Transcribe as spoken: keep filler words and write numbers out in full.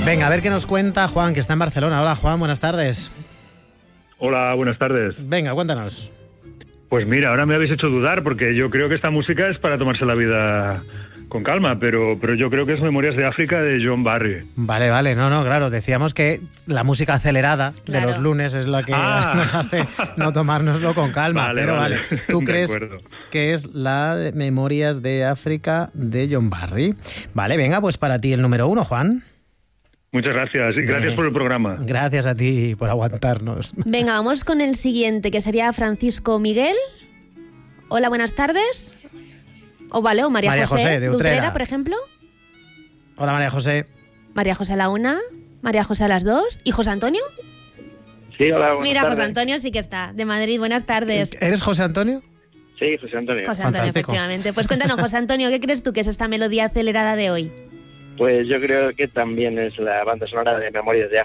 Venga, a ver qué nos cuenta Juan, que está en Barcelona. Hola, Juan, buenas tardes. Hola, buenas tardes. Venga, cuéntanos. Pues mira, ahora me habéis hecho dudar porque yo creo que esta música es para tomarse la vida con calma, pero, pero yo creo que es Memorias de África de John Barry. Vale, vale, no, no, claro, decíamos que la música acelerada Claro. de los lunes es la que Ah. nos hace no tomárnoslo con calma, Vale, pero vale. vale, ¿tú De crees acuerdo. que es la de Memorias de África de John Barry? Vale, venga, pues para ti el número uno, Juan. Muchas gracias y gracias Eh, por el programa. Gracias a ti por aguantarnos. Venga, vamos con el siguiente, que sería Francisco Miguel. Hola, buenas tardes. O vale, o María, María José, de Utrera. por ejemplo. Hola, María José. María José a la una, María José a las dos. ¿Y José Antonio? Sí, hola, buenas Mira, tardes. José Antonio sí que está, de Madrid. Buenas tardes. ¿Eres José Antonio? Sí, José Antonio. José Antonio, Fantástico. efectivamente. Pues cuéntanos, José Antonio, ¿qué crees tú que es esta melodía acelerada de hoy? Pues yo creo que también es la banda sonora de Memorias de África.